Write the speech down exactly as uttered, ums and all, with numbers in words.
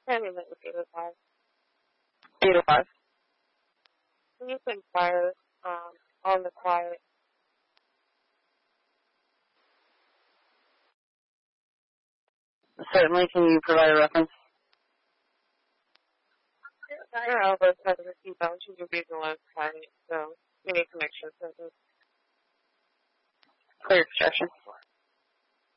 I mean, that was eight oh five. eight oh five. Can you inquire um, on the quiet? Certainly. Can you provide a reference? Your elbows have the seatbelt. You can be the left quiet, so you need to make sure that Clear extraction.